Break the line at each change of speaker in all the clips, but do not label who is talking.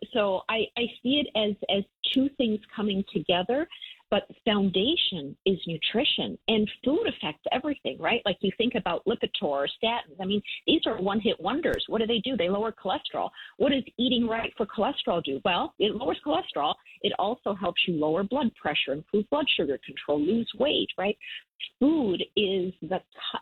So I see it as two things coming together. But foundation is nutrition, and food affects everything, right? Like you think about Lipitor or statins. I mean, these are one-hit wonders. What do? They lower cholesterol. What does eating right for cholesterol do? Well, it lowers cholesterol. It also helps you lower blood pressure, improve blood sugar control, lose weight, right? Food is the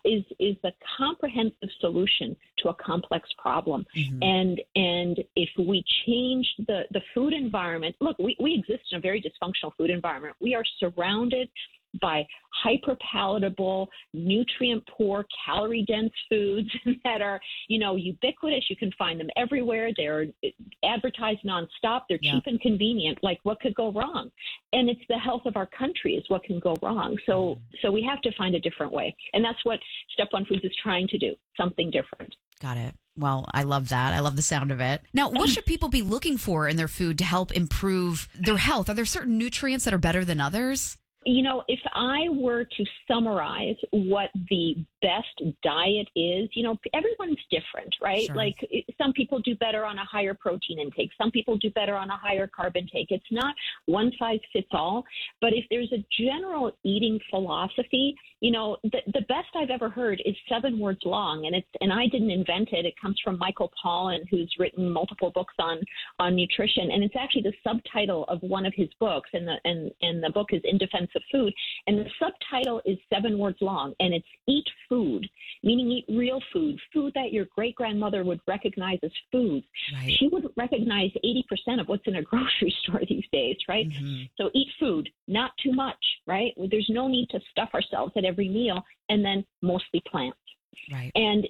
comprehensive solution to a complex problem. And if we change the food environment, look, we exist in a very dysfunctional food environment. We are surrounded by hyper-palatable, nutrient-poor, calorie-dense foods that are, ubiquitous. You can find them everywhere. They're advertised nonstop. They're cheap and convenient. Like, what could go wrong? And it's the health of our country is what can go wrong. So we have to find a different way. And that's what Step One Foods is trying to do, something different.
Got it. Well, I love that. I love the sound of it. Now, what should people be looking for in their food to help improve their health? Are there certain nutrients that are better than others?
If I were to summarize what the best diet is, everyone's different, right?
Sure.
Like some people do better on a higher protein intake. Some people do better on a higher carb intake. It's not one size fits all. But if there's a general eating philosophy, the best I've ever heard is 7 words long. And I didn't invent it. It comes from Michael Pollan, who's written multiple books on nutrition. And it's actually the subtitle of one of his books. And the book is In Defense of Food. And the subtitle is 7 words long. And it's eat food, meaning eat real food, food that your great-grandmother would recognize as food.
Right.
She would recognize 80% of what's in a grocery store these days, right? So eat food, not too much, right? There's no need to stuff ourselves at every meal, and then mostly plants.
Right.
And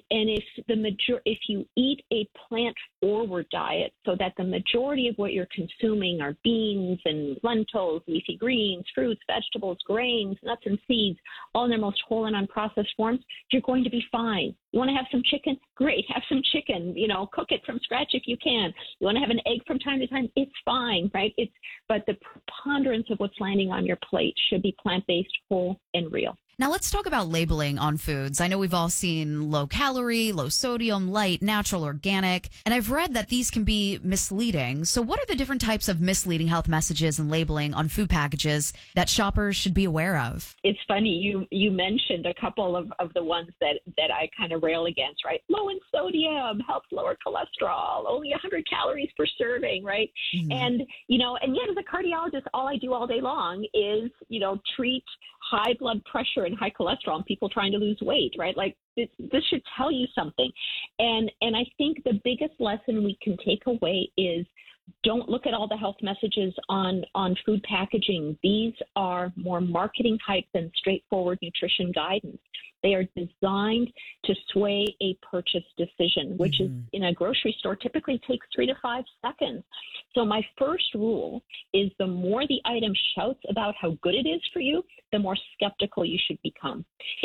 if you eat a plant-forward diet, so that the majority of what you're consuming are beans and lentils, leafy greens, fruits, vegetables, grains, nuts and seeds, all in their most whole and unprocessed forms, you're going to be fine. You want to have some chicken? Great, have some chicken. Cook it from scratch if you can. You want to have an egg from time to time? It's fine, right? But the preponderance of what's landing on your plate should be plant-based, whole, and real.
Now, let's talk about labeling on foods. I know we've all seen low calorie, low sodium, light, natural, organic, and I've read that these can be misleading. So what are the different types of misleading health messages and labeling on food packages that shoppers should be aware of?
It's funny, you mentioned a couple of the ones that I kind of rail against, right? Low in sodium, helps lower cholesterol, only 100 calories per serving, right? And yet as a cardiologist, all I do all day long is, treat high blood pressure and high cholesterol in people trying to lose weight, right? Like this should tell you something. And I think the biggest lesson we can take away is don't look at all the health messages on food packaging. These are more marketing hype than straightforward nutrition guidance. They are designed to sway a purchase decision, which is in a grocery store typically takes 3 to 5 seconds. So my first rule is the more the item shouts about how good it is for you, the more skeptical you should become.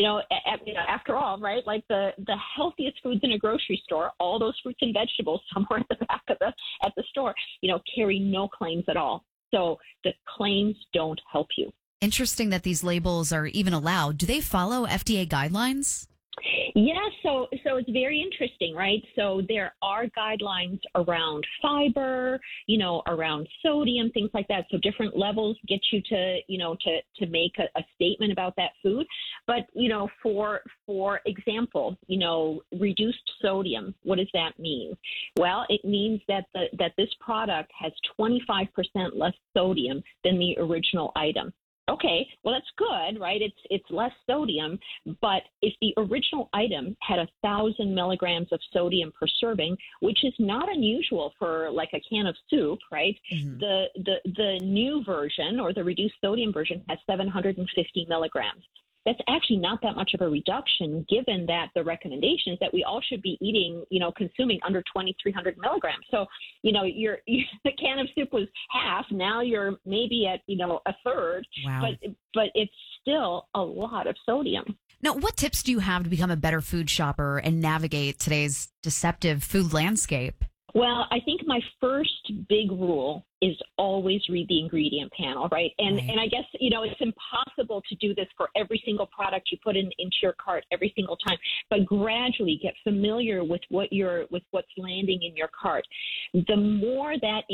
After all, right? Like the healthiest foods in a grocery store, all those fruits and vegetables somewhere at the back at the store, carry no claims at all. So the claims don't help you.
Interesting that these labels are even allowed. Do they follow FDA guidelines?
Yeah, so it's very interesting, right? So there are guidelines around fiber, around sodium, things like that. So different levels get you to make a statement about that food. But, for example, reduced sodium, what does that mean? Well, it means that this product has 25% less sodium than the original item. Okay, well, that's good, right? It's less sodium, but if the original item had 1,000 milligrams of sodium per serving, which is not unusual for like a can of soup, right? The new version or the reduced sodium version has 750 milligrams. That's actually not that much of a reduction, given that the recommendation is that we all should be eating, consuming under 2,300 milligrams. So, the can of soup was half. Now you're maybe at, a third.
Wow.
But it's still a lot of sodium.
Now, what tips do you have to become a better food shopper and navigate today's deceptive food landscape?
Well, I think my first big rule is always read the ingredient panel, right? And I guess, it's impossible to do this for every single product you put into your cart every single time, but gradually get familiar with what's landing in your cart. The more that